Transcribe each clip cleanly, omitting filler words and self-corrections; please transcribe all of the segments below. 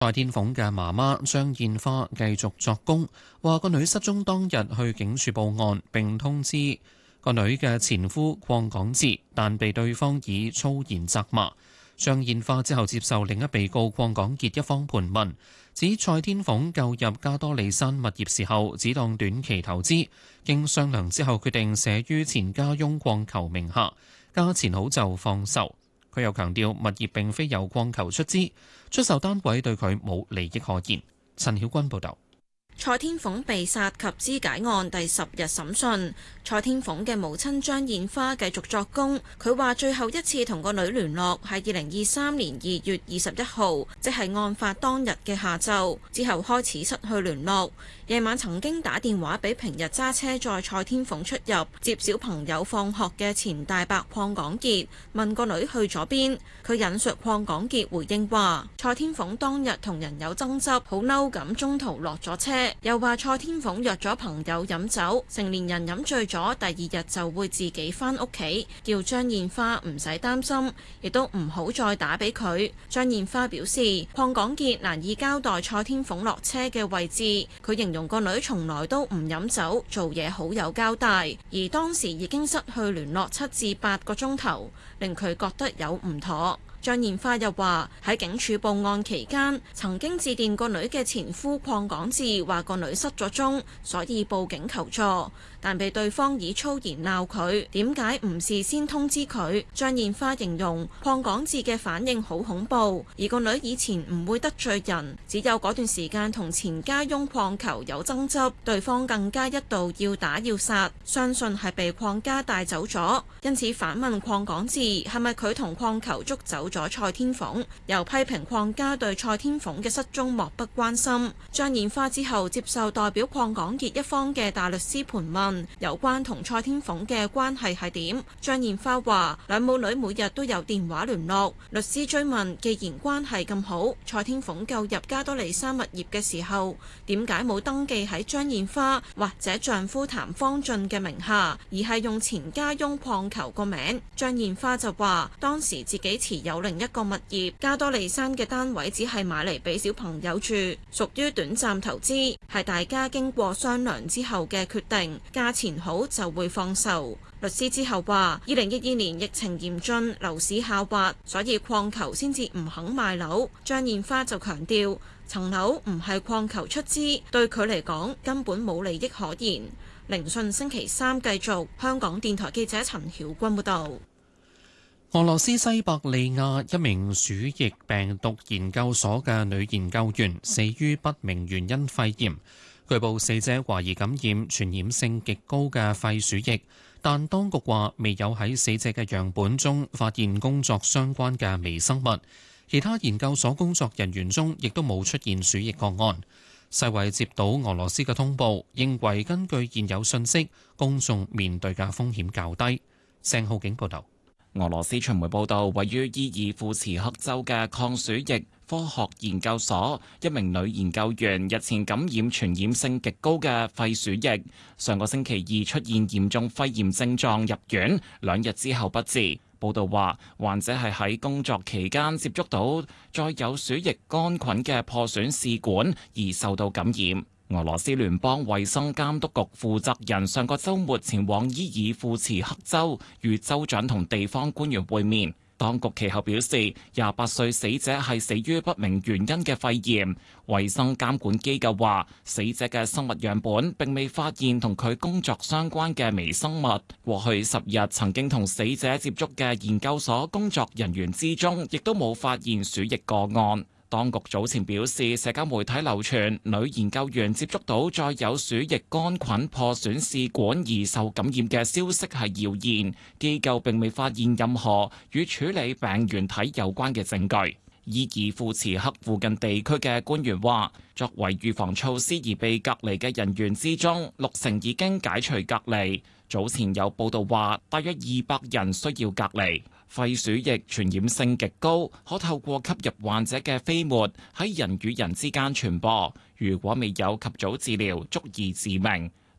蔡天鳳嘅媽媽張燕花繼續作供，話個女失蹤當日去警署報案，並通知個女嘅前夫鄺港智，但被對方以粗言責罵。張燕花之後接受另一被告鄺港傑一方盤問，指蔡天鳳購入加多利山物業時候只當短期投資，經商量之後決定寫於前家翁鄺球名下，價錢好就放售。佢又強調物業並非由鄺球出資，出售單位對佢冇利益可言。陳曉君報導。 蔡天鳳被殺及肢解案第10日審訊，蔡天鳳嘅母親張燕花繼續作供。佢話最後一次同個女聯絡係2023年2月21號，即係案發當日嘅下晝，之後開始失去聯絡。夜晚曾經打電話俾平日揸車載蔡天鳳出入接小朋友放學嘅前大伯鄺港傑，問個女去咗邊。佢引述鄺港傑回應話：蔡天鳳當日同人有爭執，好嬲咁，中途落咗車。又話蔡天鳳約咗朋友飲酒，成年人飲醉咗，第二日就會自己返屋企，叫張燕花唔使擔心，亦都唔好再打俾佢。張燕花表示，鄺港傑難以交代蔡天鳳落車嘅位置，佢形容個女從來都唔飲酒，做嘢好有交代，而當時已經失去聯絡7至8個鐘頭，令佢覺得有唔妥。張燕花又話喺警署報案期間，曾經致電個女嘅前夫鄺港智，話個女失咗蹤，所以報警求助，但被對方以粗言鬧佢，點解唔事先通知佢？張燕花形容鄺港智嘅反應好恐怖，而個女以前唔會得罪人，只有嗰段時間同前家翁鄺球有爭執，對方更加一度要打要殺，相信係被鄺家帶走咗，因此反問鄺港智係咪佢同鄺球捉走咗蔡天鳳，又批評鄺家對蔡天鳳嘅失蹤漠不關心。張燕花之後接受代表鄺港傑一方嘅大律師盤問，有關同蔡天鳳嘅關係係點？張燕花話兩母女每日都有電話聯絡。律師追問，既然關係咁好，蔡天鳳購入加多利山物業嘅時候，點解冇登記喺張燕花或者丈夫譚方俊嘅名下，而係用前家翁鄺球個名？張燕花就話當時自己持有另一個物業，加多利山嘅單位只係買嚟俾小朋友住，屬於短暫投資，係大家經過商量之後嘅決定，價錢好就會放售。律師之後話，2022年疫情嚴峻，樓市下滑，所以鄺球先至唔肯賣樓。張燕花就強調，層樓唔係鄺球出資，對佢嚟講根本冇利益可言。聆訊星期三繼續。香港電台記者陳曉君報導。 俄羅斯西伯利亞一名鼠疫病毒研究所嘅女研究員死於不明原因肺炎。據報死者懷疑感染傳染性極高嘅肺鼠疫，但當局話未有喺死者嘅樣本中發現工作相關嘅微生物。其他研究所工作人員中亦都冇出現鼠疫個案。世衛接到俄羅斯嘅通報，認為根據現有信息，公眾面對嘅風險較低。鄭浩景報導。 俄羅斯傳媒報道，位於伊爾庫茨克州嘅抗鼠疫科學研究所，一名女研究員日前感染傳染性極高嘅肺鼠疫，上個星期二出現嚴重肺炎症狀入院，2日之後不治。報道話，患者係喺工作期間接觸到載有鼠疫桿菌嘅破損試管而受到感染。俄羅斯聯邦衛生監督局負責人上個週末前往伊爾庫茨克州，與州長同地方官員會面。當局其後表示，28歲死者係死於不明原因嘅肺炎。衛生監管機構話，死者嘅生物樣本並未發現同佢工作相關嘅微生物。過去10日曾經同死者接觸嘅研究所工作人員之中，亦都冇發現鼠疫個案。當局早前表示，社交媒體流傳女研究員接觸到載有鼠疫桿菌破損試管而受感染嘅消息係謠言，機構並未發現任何與處理病原體有關嘅證據。伊爾庫茨克附近地區嘅官員話，作為預防措施而被隔離嘅人員之中，60%已經解除隔離。早前有報道話，大約200人需要隔離。肺鼠疫傳染性極高，可透過吸入患者嘅飛沫喺人與人之間傳播。如果未有及早治療，足以致命。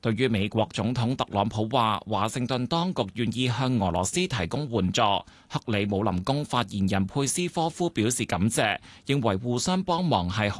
對於美國總統特朗普話華盛頓當局願意向俄羅斯提供援助，克里姆林宮發言人佩斯科夫表示感謝，認為互相幫忙係